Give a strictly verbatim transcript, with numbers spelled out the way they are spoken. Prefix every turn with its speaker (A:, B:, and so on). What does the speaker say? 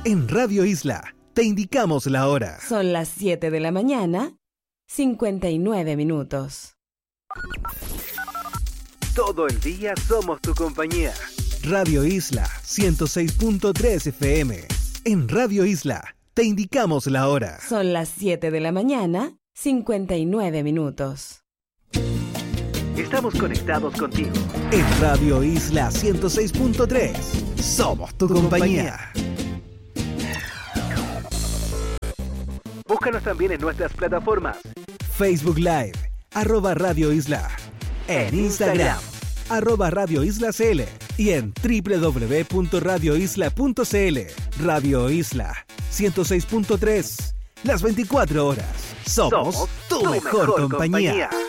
A: En Radio Isla, te indicamos la hora.
B: Son las siete de la mañana, cincuenta y nueve minutos.
A: Todo el día somos tu compañía. Radio Isla ciento seis punto tres F M. En Radio Isla, te indicamos la hora.
B: Son las siete de la mañana, cincuenta y nueve minutos.
A: Estamos conectados contigo. En Radio Isla ciento seis punto tres. Somos tu compañía. Búscanos también en nuestras plataformas. Facebook Live, arroba Radio Isla. En Instagram, arroba Radio Isla C L. Y en doble u doble u doble u punto radio isla punto c l. Radio Isla ciento seis punto tres. Las veinticuatro horas. Somos, Somos tu, tu mejor, mejor compañía. compañía.